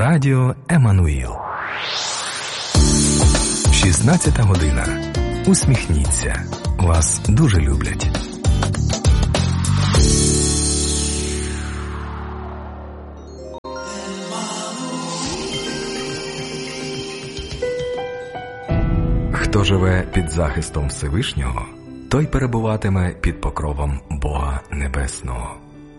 Радіо Еммануїл. 16 година. Усміхніться. Вас дуже люблять. Хто живе під захистом Всевишнього, той перебуватиме під покровом Бога Небесного.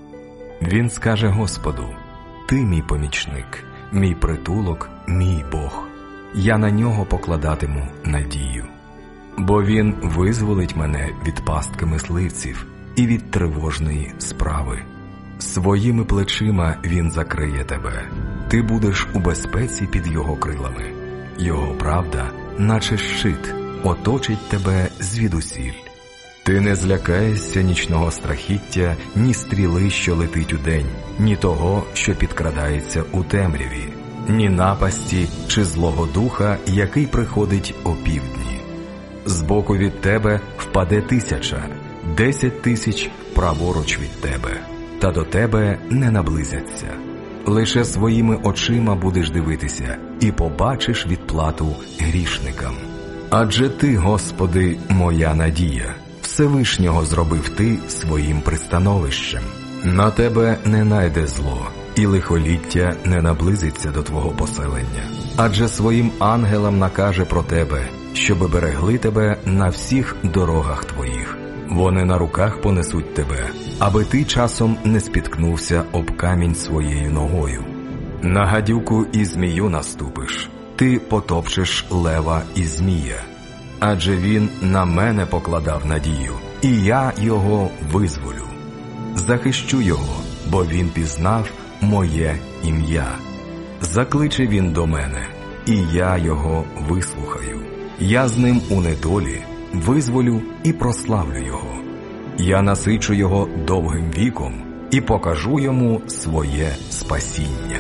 Він скаже Господу: «Ти мій помічник, мій притулок, мій Бог. Я на нього покладатиму надію. Бо він визволить мене від пастки мисливців і від тривожної справи. Своїми плечима він закриє тебе. Ти будеш у безпеці під його крилами. Його правда, наче щит, оточить тебе звідусіль. Ти не злякаєшся нічного страхіття, ні стріли, що летить удень, ні того, що підкрадається у темряві, ні напасті чи злого духа, який приходить опівдні. Збоку від тебе впаде 1000, 10 000 праворуч від тебе, та до тебе не наблизяться. Лише своїми очима будеш дивитися і побачиш відплату грішникам. Адже ти, Господи, моя надія. Всевишнього зробив ти своїм пристановищем. На тебе не найде зло, і лихоліття не наблизиться до твого поселення. Адже своїм ангелам накаже про тебе, щоби берегли тебе на всіх дорогах твоїх. Вони на руках понесуть тебе, аби ти часом не спіткнувся об камінь своєю ногою. На гадюку і змію наступиш, ти потопчеш лева і змія. Адже він на мене покладав надію, і я його визволю. Захищу його, бо він пізнав моє ім'я. Закличе він до мене, і я його вислухаю. Я з ним у недолі визволю і прославлю його. Я насичу його довгим віком і покажу йому своє спасіння.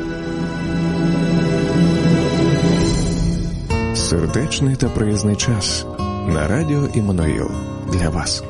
Сердечний та приязний час на Радіо Еммануїл для вас.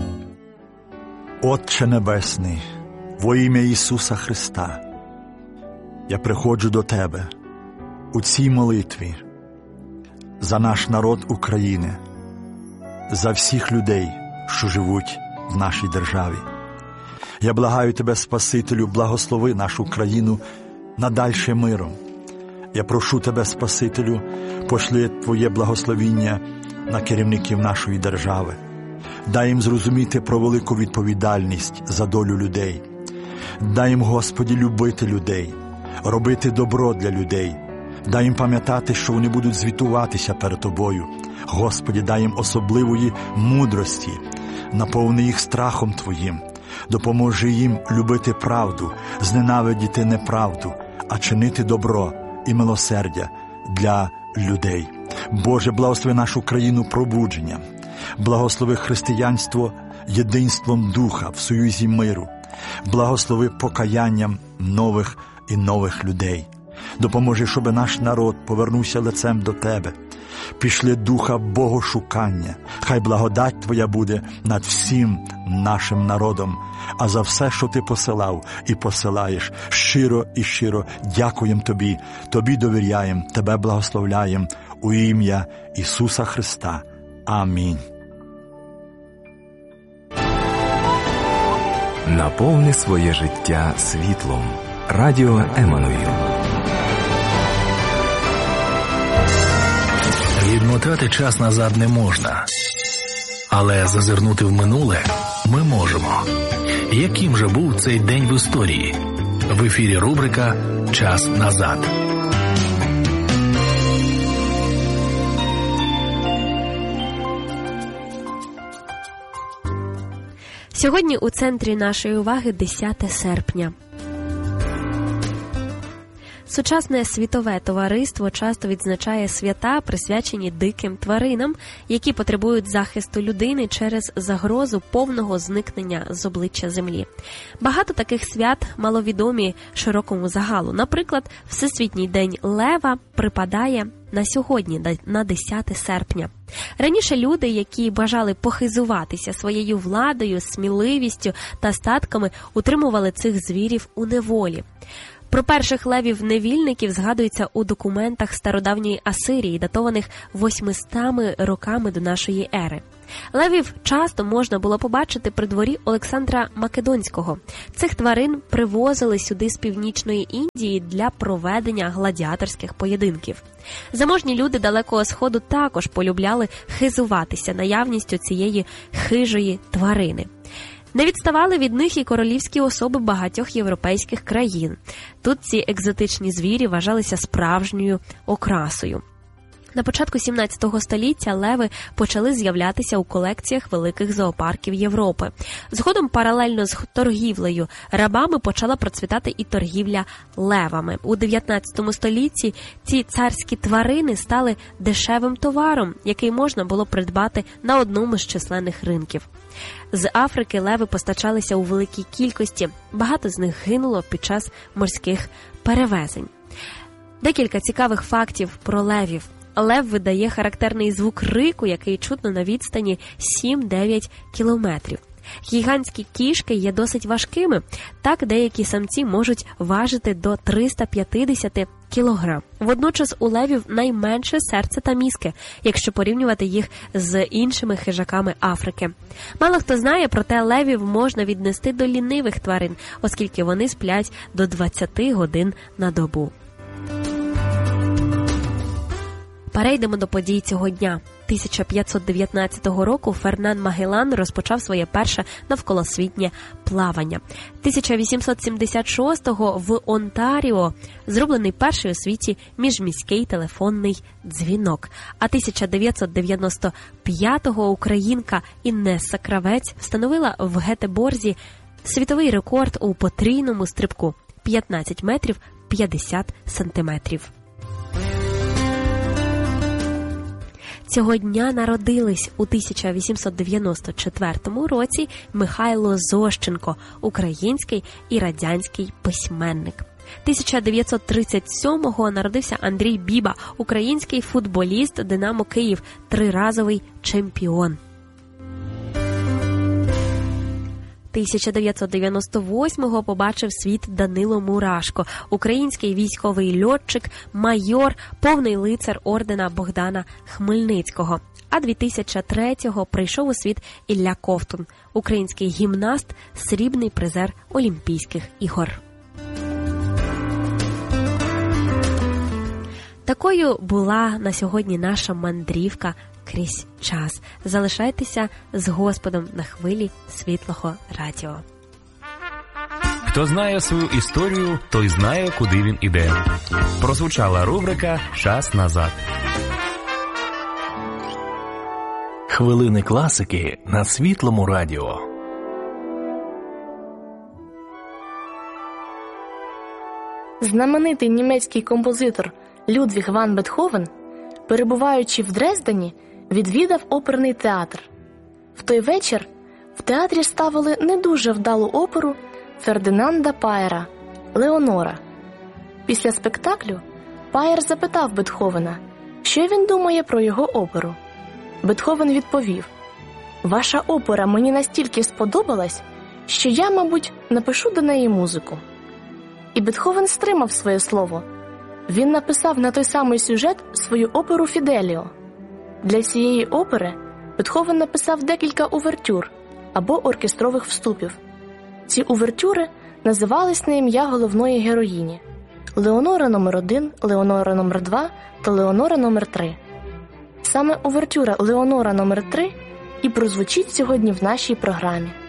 Отче Небесний, во ім'я Ісуса Христа, я приходжу до Тебе у цій молитві за наш народ України, за всіх людей, що живуть в нашій державі. Я благаю Тебе, Спасителю, благослови нашу країну надальше миром. Я прошу Тебе, Спасителю, пошли Твоє благословіння на керівників нашої держави. Дай їм зрозуміти про велику відповідальність за долю людей. Дай їм, Господи, любити людей, робити добро для людей. Дай їм пам'ятати, що вони будуть звітуватися перед Тобою. Господи, дай їм особливої мудрості, наповни їх страхом Твоїм. Допоможи їм любити правду, зненавидіти неправду, а чинити добро і милосердя для людей. Боже, благослови нашу країну пробудженням. Благослови християнство єдинством духа в союзі миру. Благослови покаянням нових і нових людей. Допоможи, щоб наш народ повернувся лицем до Тебе. Пішли духа богошукання. Хай благодать Твоя буде над всім нашим народом. А за все, що Ти посилав і посилаєш, щиро і щиро дякуємо Тобі. Тобі довіряємо, Тебе благословляємо у ім'я Ісуса Христа. Амінь. Наповни своє життя світлом. Радіо Еммануїл. Відмотати час назад не можна, але зазирнути в минуле ми можемо. Яким же був цей день в історії? В ефірі рубрика «Час назад». Сьогодні у центрі нашої уваги 10 серпня. Сучасне світове товариство часто відзначає свята, присвячені диким тваринам, які потребують захисту людини через загрозу повного зникнення з обличчя землі. Багато таких свят маловідомі широкому загалу. Наприклад, Всесвітній день лева припадає на сьогодні, на 10 серпня. Раніше люди, які бажали похизуватися своєю владою, сміливістю та статками, утримували цих звірів у неволі. Про перших левів-невільників згадується у документах стародавньої Асирії, датованих 800 роками до нашої ери. Левів часто можна було побачити при дворі Олександра Македонського. Цих тварин привозили сюди з Північної Індії для проведення гладіаторських поєдинків. Заможні люди Далекого Сходу також полюбляли хизуватися наявністю цієї хижої тварини. Не відставали від них і королівські особи багатьох європейських країн. Тут ці екзотичні звірі вважалися справжньою окрасою. На початку 17 століття леви почали з'являтися у колекціях великих зоопарків Європи. Згодом паралельно з торгівлею рабами почала процвітати і торгівля левами. У 19 столітті ці царські тварини стали дешевим товаром, який можна було придбати на одному з численних ринків. З Африки леви постачалися у великій кількості, багато з них гинуло під час морських перевезень. Декілька цікавих фактів про левів. Лев видає характерний звук рику, який чутно на відстані 7-9 кілометрів. Гігантські кішки є досить важкими, так деякі самці можуть важити до 350 кілограм. Водночас у левів найменше серце та мізки, якщо порівнювати їх з іншими хижаками Африки. Мало хто знає, проте левів можна віднести до лінивих тварин, оскільки вони сплять до 20 годин на добу. Перейдемо до подій цього дня. 1519 року Фернан Магеллан розпочав своє перше навколосвітнє плавання. 1876-го в Онтаріо зроблений перший у світі міжміський телефонний дзвінок. А 1995-го українка Іннеса Кравець встановила в Гетеборзі світовий рекорд у потрійному стрибку – 15 метрів 50 сантиметрів. Цього дня народились у 1894 році Михайло Зощенко, український і радянський письменник. 1937-го народився Андрій Біба, український футболіст «Динамо Київ», триразовий чемпіон. 1998-го побачив світ Данило Мурашко, український військовий льотчик, майор, повний лицар ордена Богдана Хмельницького. А 2003-го прийшов у світ Ілля Ковтун, український гімнаст, срібний призер Олімпійських ігор. Такою була на сьогодні наша мандрівка крізь час. Залишайтеся з Господом на хвилі Світлого радіо. Хто знає свою історію, той знає, куди він іде. Прозвучала рубрика «Час назад». Хвилини класики на Світлому радіо. Знаменитий німецький композитор Людвіг ван Бетховен, перебуваючи в Дрездені, відвідав оперний театр. В той вечір в театрі ставили не дуже вдалу оперу Фердинанда Пайера «Леонора». Після спектаклю Пайер запитав Бетховена, що він думає про його оперу. Бетховен відповів: «Ваша опера мені настільки сподобалась, що я, мабуть, напишу до неї музику». І Бетховен стримав своє слово. Він написав на той самий сюжет свою оперу «Фіделіо». Для цієї опери Бетховен написав декілька увертюр або оркестрових вступів. Ці увертюри називались на ім'я головної героїні – Леонора номер 1, Леонора номер 2 та Леонора номер 3. Саме увертюра Леонора номер 3 і прозвучить сьогодні в нашій програмі.